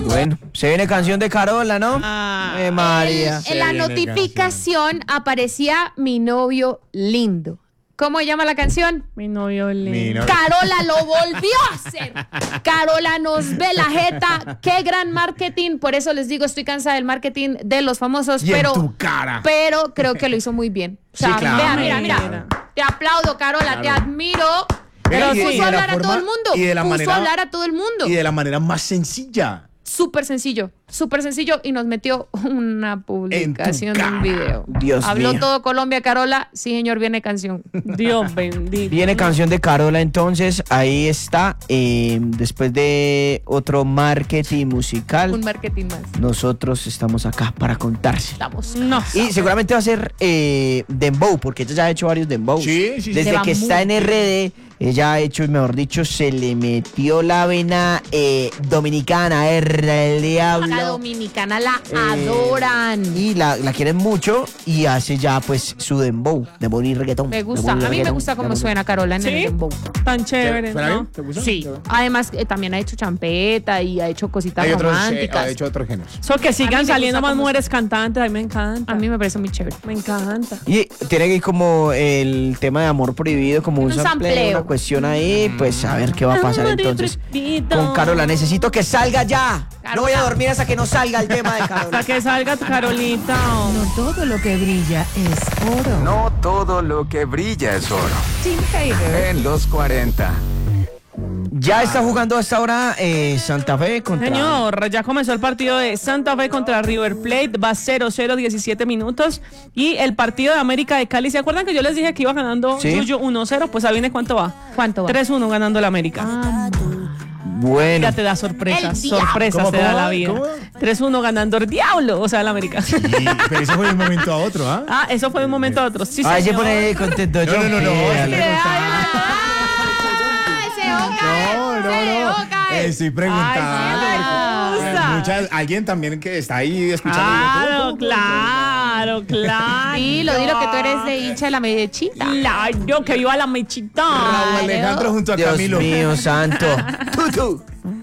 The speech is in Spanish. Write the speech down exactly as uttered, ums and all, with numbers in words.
Bueno, se viene canción de Carola, ¿no? Ah, eh, María. En la notificación aparecía mi novio lindo. ¿Cómo se llama la canción? Mi novio lindo. Mi novio. Carola lo volvió a hacer. Carola nos ve la jeta. Qué gran marketing. Por eso les digo, estoy cansada del marketing de los famosos. Y pero, en tu cara. pero creo que lo hizo muy bien. O sea, Sí, claro. vea, mira, mira. Te aplaudo, Carola, Claro. te admiro. Pero Pero y- y puso de a la hablar a forma- todo el mundo. y de la puso manera- a hablar a todo el mundo. Y de la manera más sencilla. Súper sencillo, súper sencillo. Y nos metió una publicación de un cara. video. Dios Habló mío. todo Colombia, Carola. Sí, señor, viene canción. Dios bendito. Viene canción de Carola, entonces ahí está. eh, después de otro marketing musical, Un marketing más. nosotros estamos acá para contárselo. Estamos. No. Y seguramente va a ser eh, Dembow, porque ella ya ha hecho varios Dembow. Sí, sí, sí. Desde Se va que está muy en R D, ella ha hecho, mejor dicho, se le metió la vena eh, dominicana, R el diablo. La dominicana la Eh, adoran. Y la, la quieren mucho y hace ya pues su Dembow, Dembow y reggaetón. Me gusta. Dembow y A mí me reggaetón, gusta cómo Dembow. suena Carola en el ¿Sí? dembow. Tan chévere, ¿Suena ¿no? bien? ¿Te gusta? Sí. Además, eh, también ha hecho champeta y ha hecho cositas Hay otros, eh, románticas. ha hecho otros géneros. So que A mí sigan me saliendo gusta más cómo- mujeres cantantes, a mí me encanta. A mí me parece muy chévere. me encanta. Y tiene que ir como el tema de amor prohibido, como un, Un sampleo, sampleo. una cuestión ahí, pues a ver qué va a pasar Amor entonces prohibido. con Carola. Necesito que salga ya. No voy a dormir hasta que no salga el tema de Carola. Hasta que salga tu Carolita. No todo lo que brilla es oro. No todo lo que brilla es oro. Tim Haver. En los cuarenta. Ya está jugando hasta ahora eh, Santa Fe contra... Señor, ya comenzó el partido de Santa Fe contra River Plate, va cero cero, diecisiete minutos. Y el partido de América de Cali, ¿se acuerdan que yo les dije que iba ganando Sí. Yuyo uno cero? Pues adivine cuánto va. ¿Cuánto va? tres uno ganando el América. Bueno, Ya te da sorpresas, El diablo. sorpresas ¿Cómo, te da cómo, la vida. cómo? tres uno ganando el diablo, o sea, el América. Y, pero eso fue de un momento a otro, ¿ah? Ah, eso fue de un momento a otro. Sí, ahí se señor. pone contento. No, no, no, no. John, Se oca, No, no, se no. oca. Eh, Estoy preguntando. Ay, sí me porque, gusta. eh, muchas- alguien también que está ahí escuchando. Claro, ¿Cómo, cómo, cómo? claro, claro. Dilo, dilo que tú eres de hincha de la mechita. Claro, que viva la mechita. Raúl Alejandro junto a Dios Camilo. mío santo. Tutu.